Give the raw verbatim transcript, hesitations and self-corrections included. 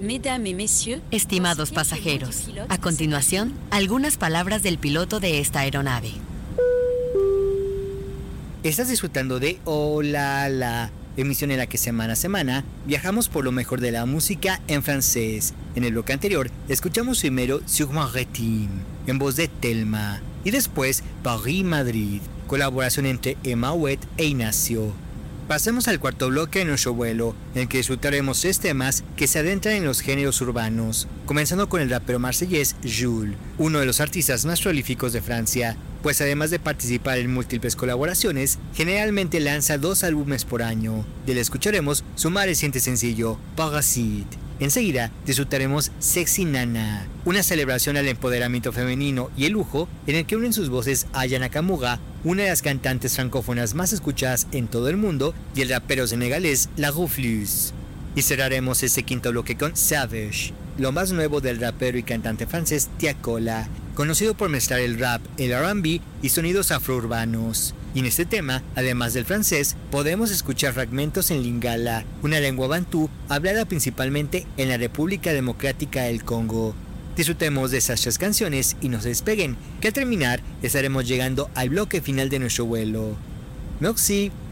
Estimados pasajeros, a continuación, algunas palabras del piloto de esta aeronave. Estás disfrutando de Hola La, emisión en la que semana a semana viajamos por lo mejor de la música en francés. En el bloque anterior, escuchamos primero Sur Maritime, en voz de Telma, y después Paris-Madrid, colaboración entre Emma Huet e Ignacio. Pasemos al cuarto bloque de nuestro vuelo, en el que disfrutaremos tres temas que se adentran en los géneros urbanos, comenzando con el rapero marsellés Jules, uno de los artistas más prolíficos de Francia, pues además de participar en múltiples colaboraciones, generalmente lanza dos álbumes por año. De él escucharemos su más reciente sencillo, Parasite. Enseguida disfrutaremos Sexy Nana, una celebración al empoderamiento femenino y el lujo en el que unen sus voces Aya Nakamura, una de las cantantes francófonas más escuchadas en todo el mundo, y el rapero senegalés La Rouflus. Y cerraremos este quinto bloque con Savage, lo más nuevo del rapero y cantante francés Tiakola, conocido por mezclar el rap, el R and B y sonidos afrourbanos. Y en este tema, además del francés, podemos escuchar fragmentos en lingala, una lengua bantú hablada principalmente en la República Democrática del Congo. Disfrutemos de esas tres canciones y no se despeguen, que al terminar estaremos llegando al bloque final de nuestro vuelo. Merci.